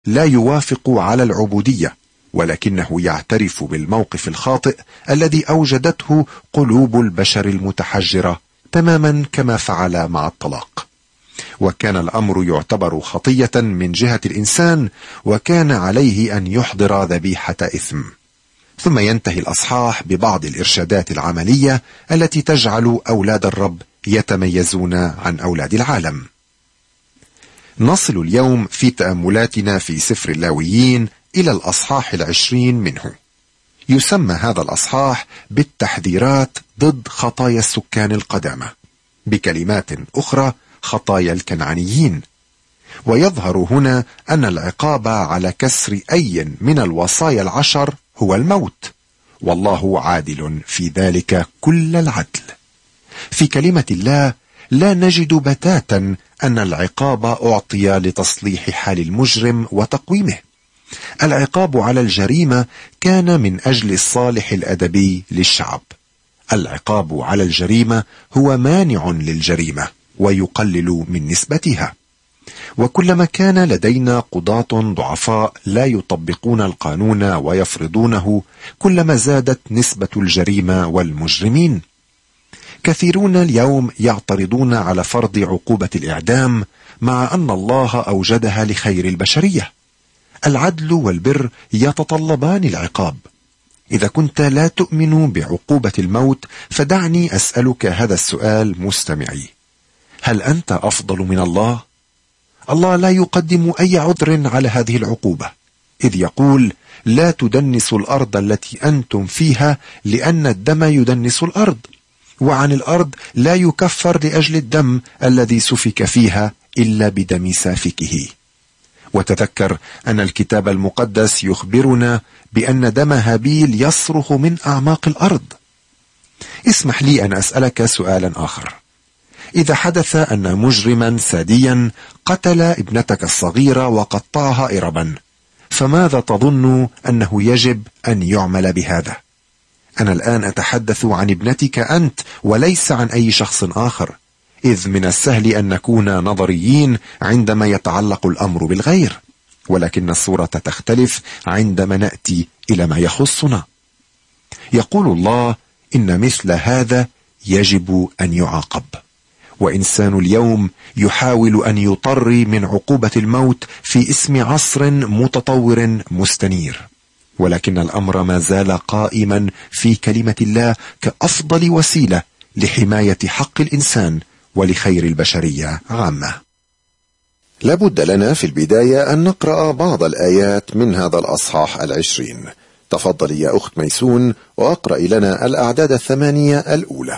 لا يوافق على العبودية، ولكنه يعترف بالموقف الخاطئ الذي أوجدته قلوب البشر المتحجرة، تماما كما فعل مع الطلاق. وكان الأمر يعتبر خطية من جهة الإنسان، وكان عليه أن يحضر ذبيحة إثم. ثم ينتهي الأصحاح ببعض الإرشادات العملية التي تجعل أولاد الرب يتميزون عن أولاد العالم. نصل اليوم في تأملاتنا في سفر اللاويين إلى الأصحاح 20 منه. يسمى هذا الأصحاح بالتحذيرات ضد خطايا السكان القدامى، بكلمات أخرى خطايا الكنعانيين. ويظهر هنا أن العقاب على كسر أي من الوصايا 10 هو الموت، والله عادل في ذلك كل العدل. في كلمة الله لا نجد بتاتا أن العقاب أعطي لتصليح حال المجرم وتقويمه. العقاب على الجريمة كان من أجل الصالح الأدبي للشعب. العقاب على الجريمة هو مانع للجريمة ويقلل من نسبتها. وكلما كان لدينا قضاة ضعفاء لا يطبقون القانون ويفرضونه، كلما زادت نسبة الجريمة والمجرمين. كثيرون اليوم يعترضون على فرض عقوبة الإعدام، مع أن الله أوجدها لخير البشرية. العدل والبر يتطلبان العقاب. إذا كنت لا تؤمن بعقوبة الموت، فدعني أسألك هذا السؤال مستمعي: هل أنت أفضل من الله؟ الله لا يقدم أي عذر على هذه العقوبة، إذ يقول: لا تدنسوا الأرض التي أنتم فيها، لأن الدم يدنس الأرض، وعن الأرض لا يكفر لأجل الدم الذي سفك فيها إلا بدم سافكه. وتذكر أن الكتاب المقدس يخبرنا بأن دم هابيل يصرخ من أعماق الأرض. اسمح لي أن أسألك سؤالا آخر: إذا حدث أن مجرما ساديا قتل ابنتك الصغيرة وقطعها إربا، فماذا تظن أنه يجب أن يعمل بهذا؟ أنا الآن أتحدث عن ابنتك أنت وليس عن أي شخص آخر، إذ من السهل أن نكون نظريين عندما يتعلق الأمر بالغير، ولكن الصورة تختلف عندما نأتي إلى ما يخصنا. يقول الله: إن مثل هذا يجب أن يعاقب. وإنسان اليوم يحاول أن يطري من عقوبة الموت في اسم عصر متطور مستنير، ولكن الأمر ما زال قائما في كلمة الله كأفضل وسيلة لحماية حق الإنسان ولخير البشرية عامة. لابد لنا في البداية أن نقرأ بعض الآيات من هذا الأصحاح 20. تفضل يا أخت ميسون وأقرأ لنا الأعداد 8 الأولى.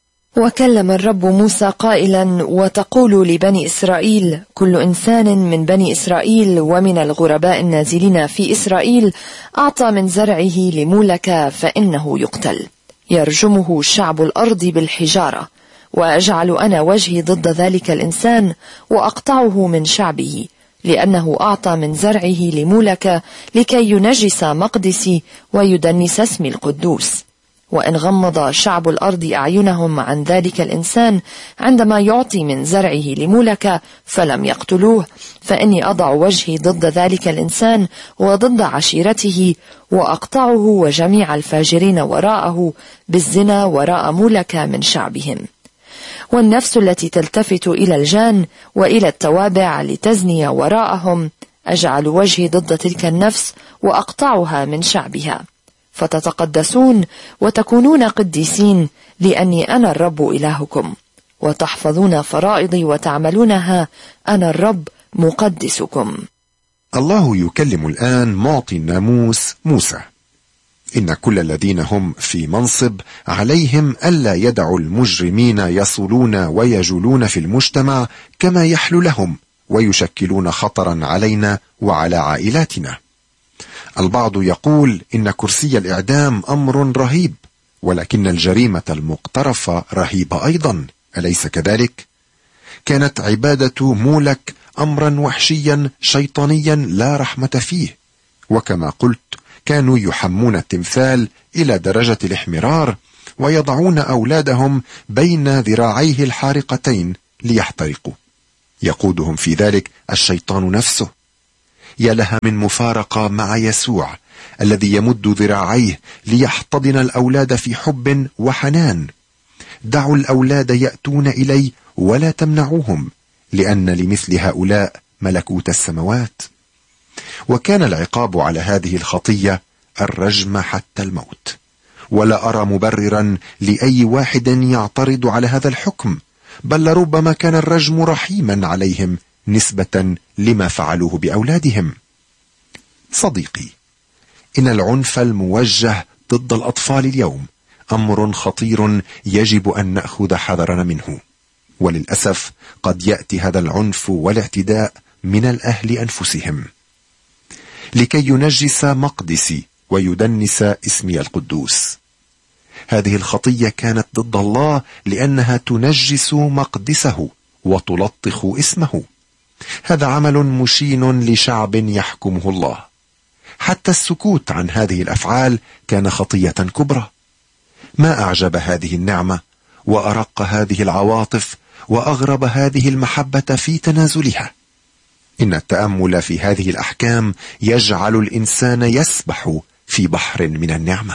وكلم الرب موسى قائلا: وتقول لبني إسرائيل: كل إنسان من بني إسرائيل ومن الغرباء النازلين في إسرائيل أعطى من زرعه لمولك فإنه يقتل، يرجمه شعب الأرض بالحجارة، وأجعل أنا وجهي ضد ذلك الإنسان وأقطعه من شعبه، لأنه أعطى من زرعه لمولك لكي ينجس مقدسي ويدنس اسمي القدوس. وإن غمض شعب الأرض أعينهم عن ذلك الإنسان عندما يعطي من زرعه لمولك فلم يقتلوه، فإني أضع وجهي ضد ذلك الإنسان وضد عشيرته، وأقطعه وجميع الفاجرين وراءه بالزنا وراء مولك من شعبهم. والنفس التي تلتفت إلى الجان وإلى التوابع لتزني وراءهم أجعل وجهي ضد تلك النفس وأقطعها من شعبها، فتتقدسون وتكونون قديسين، لأني أنا الرب إلهكم، وتحفظون فرائضي وتعملونها، أنا الرب مقدسكم. الله يكلم الآن معطي الناموس موسى: إن كل الذين هم في منصب عليهم ألا يدعوا المجرمين يصولون ويجولون في المجتمع كما يحل لهم، ويشكلون خطرا علينا وعلى عائلاتنا. البعض يقول إن كرسي الإعدام أمر رهيب، ولكن الجريمة المقترفة رهيبة أيضا، أليس كذلك؟ كانت عبادة مولك أمرا وحشيا شيطانيا لا رحمة فيه، وكما قلت كانوا يحمون التمثال إلى درجة الاحمرار ويضعون أولادهم بين ذراعيه الحارقتين ليحترقوا، يقودهم في ذلك الشيطان نفسه. يا لها من مفارقة مع يسوع الذي يمد ذراعيه ليحتضن الأولاد في حب وحنان. دعوا الأولاد يأتون إلي ولا تمنعوهم، لأن لمثل هؤلاء ملكوت السماوات. وكان العقاب على هذه الخطية الرجم حتى الموت، ولا أرى مبررا لأي واحد يعترض على هذا الحكم، بل لربما كان الرجم رحيما عليهم نسبة لما فعلوه بأولادهم. صديقي، إن العنف الموجه ضد الأطفال اليوم أمر خطير يجب أن نأخذ حذرنا منه، وللأسف قد يأتي هذا العنف والاعتداء من الأهل أنفسهم لكي ينجس مقدسي ويدنس اسمي القدوس. هذه الخطية كانت ضد الله لأنها تنجس مقدسه وتلطخ اسمه. هذا عمل مشين لشعب يحكمه الله. حتى السكوت عن هذه الأفعال كان خطية كبرى. ما أعجب هذه النعمة وأرق هذه العواطف وأغرب هذه المحبة في تنازلها. إن التأمل في هذه الأحكام يجعل الإنسان يسبح في بحر من النعمة.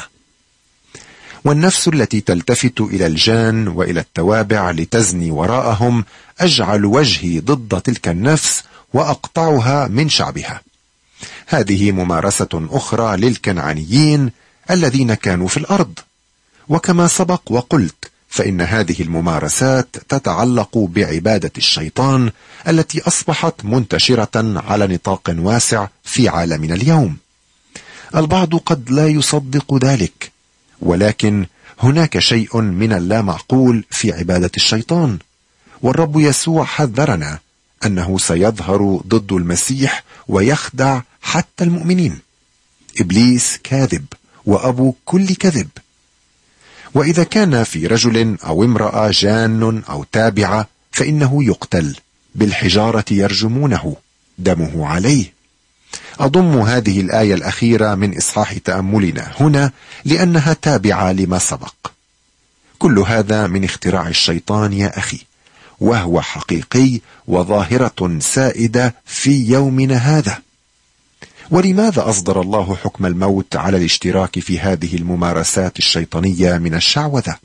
والنفس التي تلتفت إلى الجان وإلى التوابع لتزني وراءهم أجعل وجهي ضد تلك النفس وأقطعها من شعبها. هذه ممارسة أخرى للكنعانيين الذين كانوا في الأرض. وكما سبق وقلت، فإن هذه الممارسات تتعلق بعبادة الشيطان التي أصبحت منتشرة على نطاق واسع في عالمنا اليوم. البعض قد لا يصدق ذلك، ولكن هناك شيء من اللامعقول في عبادة الشيطان، والرب يسوع حذرنا أنه سيظهر ضد المسيح ويخدع حتى المؤمنين. إبليس كاذب وأبو كل كذب. وإذا كان في رجل أو امرأة جان أو تابعة فإنه يقتل بالحجارة، يرجمونه، دمه عليه. أضم هذه الآية الأخيرة من إصحاح تأملنا هنا لأنها تابعة لما سبق. كل هذا من اختراع الشيطان يا أخي، وهو حقيقي وظاهرة سائدة في يومنا هذا. ولماذا أصدر الله حكم الموت على الاشتراك في هذه الممارسات الشيطانية من الشعوذة؟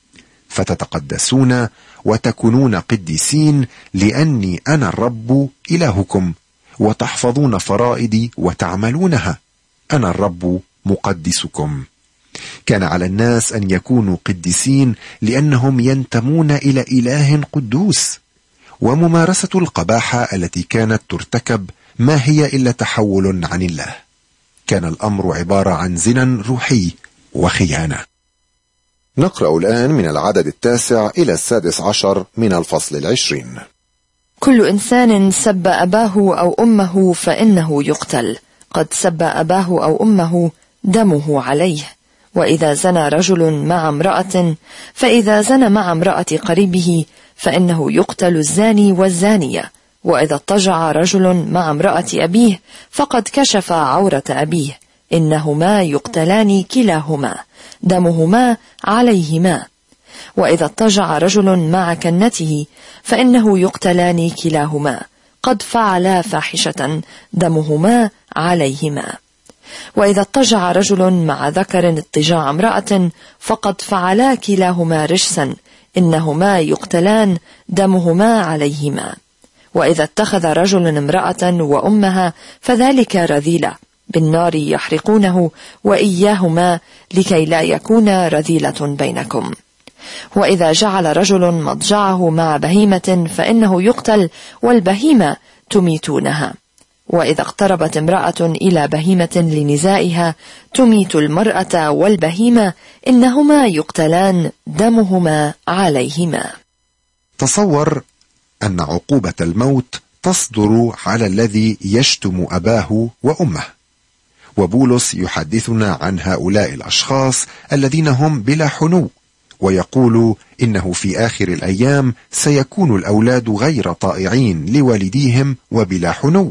فتتقدسون وتكونون قديسين لأني أنا الرب إلهكم، وتحفظون فرائدي وتعملونها، أنا الرب مقدسكم. كان على الناس أن يكونوا قديسين لأنهم ينتمون إلى إله قدوس. وممارسة القباحة التي كانت ترتكب ما هي إلا تحول عن الله. كان الأمر عبارة عن زنا روحي وخيانة. نقرأ الآن من العدد 9 إلى 16 من الفصل 20. كل إنسان سب أباه أو أمه فإنه يقتل. قد سب أباه أو أمه، دمه عليه. وإذا زنى رجل مع امرأة، فإذا زنى مع امرأة قريبه فإنه يقتل الزاني والزانية. وإذا اضطجع رجل مع امرأة أبيه فقد كشف عورة أبيه، إنهما يقتلان كلاهما، دمهما عليهما. وإذا اضطجع رجل مع كنته فإنه يقتلان كلاهما، قد فعلا فاحشة، دمهما عليهما. وإذا اضطجع رجل مع ذكر اضطجاع امرأة فقد فعلا كلاهما رجسا، إنهما يقتلان، دمهما عليهما. وإذا اتخذ رجل امرأة وأمها فذلك رذيلة، بالنار يحرقونه وإياهما، لكي لا يكون رذيلة بينكم. وإذا جعل رجل مضجعه مع بهيمة فإنه يقتل، والبهيمة تميتونها. وإذا اقتربت امرأة إلى بهيمة لنزائها تميت المرأة والبهيمة، إنهما يقتلان، دمهما عليهما. تصور أن عقوبة الموت تصدر على الذي يشتم أباه وأمه. وبولس يحدثنا عن هؤلاء الأشخاص الذين هم بلا حنو، ويقول إنه في آخر الأيام سيكون الأولاد غير طائعين لوالديهم وبلا حنو.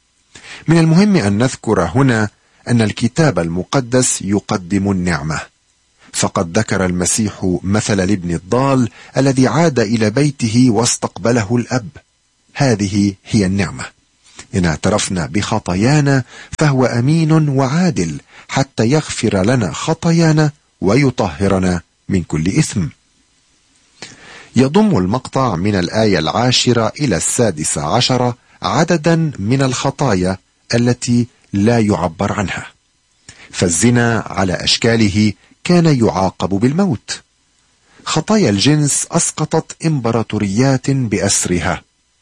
من المهم أن نذكر هنا أن الكتاب المقدس يقدم النعمة، فقد ذكر المسيح مثل الابن الضال الذي عاد إلى بيته واستقبله الأب. هذه هي النعمة. إن اعترفنا بخطايانا فهو أمين وعادل حتى يغفر لنا خطايانا ويطهرنا من كل إثم. يضم المقطع من الآية 10 إلى 16 عددا من الخطايا التي لا يعبر عنها. فالزنا على أشكاله كان يعاقب بالموت. خطايا الجنس أسقطت إمبراطوريات بأسرها.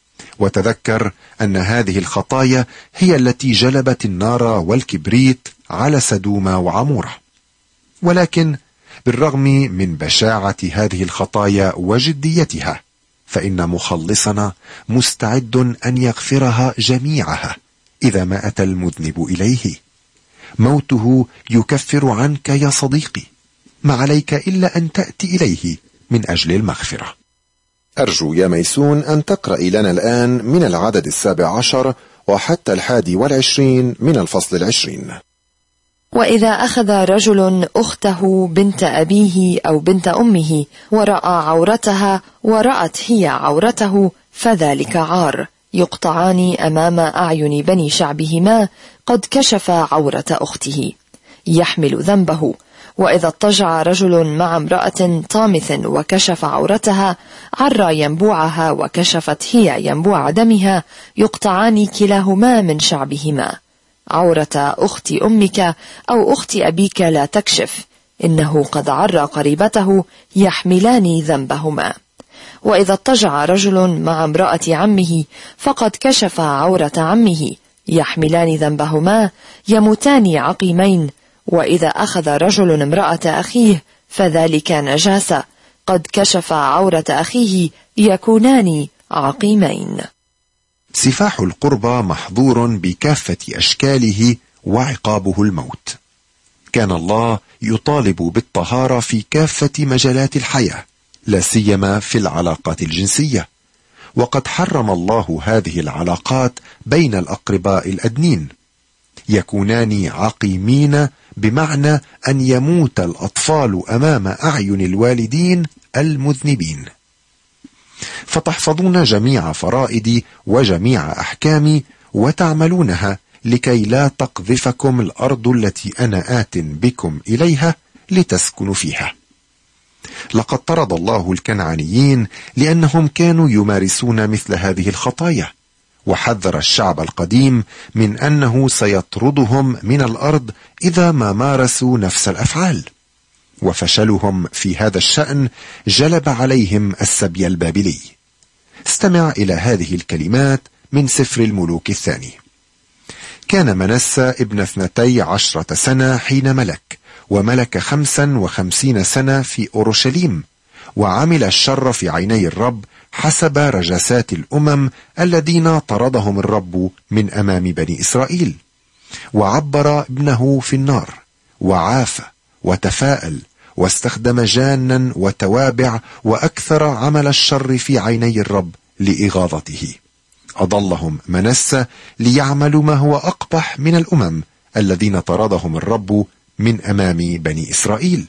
وتذكر أن هذه الخطايا هي التي جلبت النار والكبريت على سدوم وعمورة. ولكن بالرغم من بشاعة هذه الخطايا وجديتها، فإن مخلصنا مستعد أن يغفرها جميعها إذا ما أتى المذنب إليه. موته يكفر عنك يا صديقي، ما عليك إلا أن تأتي إليه من أجل المغفرة. أرجو يا ميسون أن تقرأ لنا الآن من العدد 17 وحتى 21 من الفصل 20. وإذا أخذ رجل أخته بنت أبيه أو بنت أمه ورأى عورتها ورأت هي عورته فذلك عار، يقطعان أمام أعين بني شعبهما، قد كشف عورة أخته، يحمل ذنبه. وإذا اضطجع رجل مع امرأة طامث وكشف عورتها، عرى ينبوعها وكشفت هي ينبوع دمها، يقطعان كلاهما من شعبهما. عورة أخت أمك أو أخت أبيك لا تكشف، إنه قد عرى قريبته، يحملان ذنبهما. وإذا اضطجع رجل مع امرأة عمه فقد كشف عورة عمه، يحملان ذنبهما، يموتان عقيمين. وإذا أخذ رجل امرأة أخيه فذلك نجاسة، قد كشف عورة أخيه، يكونان عقيمين. سفاح القربى محظور بكافة أشكاله وعقابه الموت. كان الله يطالب بالطهارة في كافة مجالات الحياة، لا سيما في العلاقات الجنسية، وقد حرم الله هذه العلاقات بين الأقرباء الأدنين. يكونان عقيمين بمعنى أن يموت الأطفال أمام أعين الوالدين المذنبين. فتحفظون جميع فرائدي وجميع أحكامي وتعملونها، لكي لا تقذفكم الأرض التي أنا آت بكم إليها لتسكنوا فيها. لقد طرد الله الكنعانيين لأنهم كانوا يمارسون مثل هذه الخطايا، وحذر الشعب القديم من أنه سيطردهم من الأرض إذا ما مارسوا نفس الأفعال. وفشلهم في هذا الشأن جلب عليهم السبي البابلي. استمع إلى هذه الكلمات من سفر الملوك الثاني. كان منسى ابن 12 سنة حين ملك، وملك 55 سنة في أورشليم، وعمل الشر في عيني الرب حسب رجسات الأمم الذين طردهم الرب من أمام بني إسرائيل. وعبر ابنه في النار، وعاف وتفاءل، واستخدم جانا وتوابع، وأكثر عمل الشر في عيني الرب لإغاظته. أضلهم منسى ليعملوا ما هو أقبح من الأمم الذين طردهم الرب من أمام بني إسرائيل.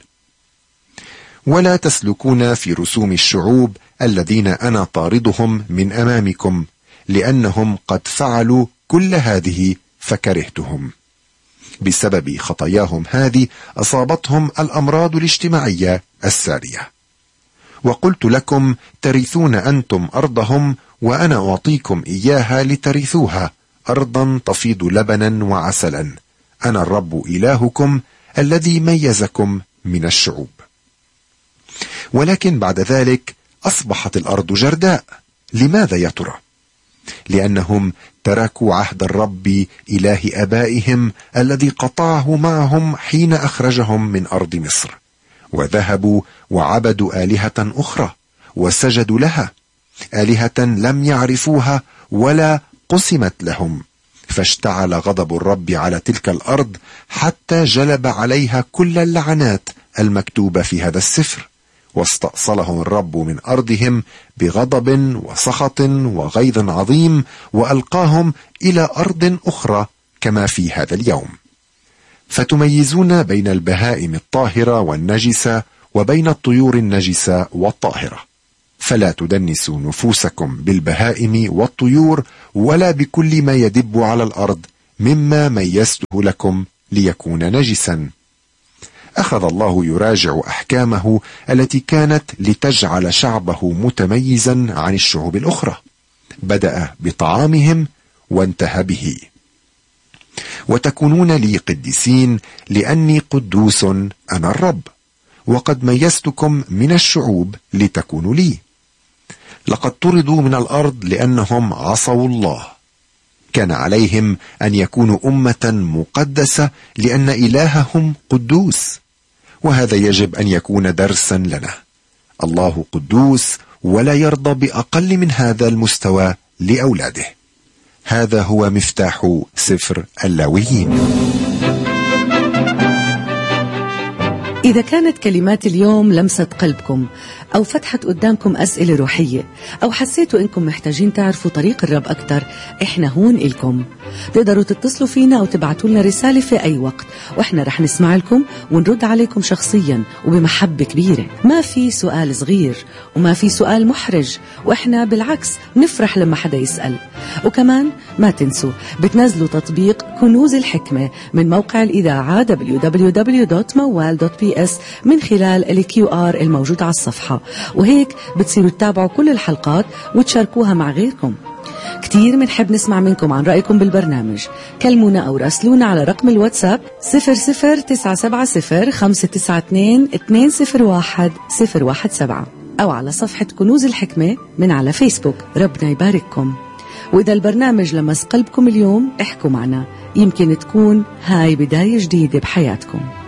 ولا تسلكون في رسوم الشعوب الذين أنا طاردهم من أمامكم، لأنهم قد فعلوا كل هذه فكرهتهم. بسبب خطاياهم هذه أصابتهم الأمراض الاجتماعية السارية. وقلت لكم ترثون أنتم أرضهم، وأنا أعطيكم إياها لترثوها، أرضا تفيض لبنا وعسلا. أنا الرب إلهكم الذي ميزكم من الشعوب. ولكن بعد ذلك أصبحت الأرض جرداء. لماذا يا ترى؟ لأنهم تركوا عهد الرب إله آبائهم الذي قطعه معهم حين أخرجهم من أرض مصر، وذهبوا وعبدوا آلهة أخرى وسجدوا لها، آلهة لم يعرفوها ولا قسمت لهم. فاشتعل غضب الرب على تلك الأرض حتى جلب عليها كل اللعنات المكتوبة في هذا السفر، واستأصلهم الرب من أرضهم بغضب وسخط وغيظ عظيم، وألقاهم إلى أرض أخرى كما في هذا اليوم. فتميزون بين البهائم الطاهرة والنجسة وبين الطيور النجسة والطاهرة. فلا تدنسوا نفوسكم بالبهائم والطيور ولا بكل ما يدب على الأرض مما ميزته لكم ليكون نجسا. أخذ الله يراجع أحكامه التي كانت لتجعل شعبه متميزا عن الشعوب الأخرى، بدأ بطعامهم وانتهى به. وتكونون لي قديسين لأني قدوس أنا الرب، وقد ميزتكم من الشعوب لتكونوا لي. لقد طردوا من الأرض لأنهم عصوا الله، كان عليهم أن يكونوا أمة مقدسة لأن إلههم قدوس، وهذا يجب أن يكون درسا لنا. الله قدوس ولا يرضى بأقل من هذا المستوى لأولاده. هذا هو مفتاح سفر اللاويين. إذا كانت كلمات اليوم لمست قلبكم أو فتحت قدامكم أسئلة روحية أو حسيتوا إنكم محتاجين تعرفوا طريق الرب أكتر، إحنا هون إلكم. تقدروا تتصلوا فينا أو تبعتوا لنا رسالة في أي وقت، وإحنا رح نسمع لكم ونرد عليكم شخصيا وبمحبة كبيرة. ما في سؤال صغير وما في سؤال محرج، وإحنا بالعكس نفرح لما حدا يسأل. وكمان ما تنسوا بتنزلوا تطبيق كنوز الحكمة من موقع الإذاعة www.mawal.ps من خلال الQR الموجود على الصفحة، وهيك بتصيروا تتابعوا كل الحلقات وتشاركوها مع غيركم. كتير منحب نسمع منكم عن رأيكم بالبرنامج. كلمونا أو راسلونا على رقم الواتساب 00970-592-201-017 أو على صفحة كنوز الحكمة من على فيسبوك. ربنا يبارككم. وإذا البرنامج لمس قلبكم اليوم احكوا معنا، يمكن تكون هاي بداية جديدة بحياتكم.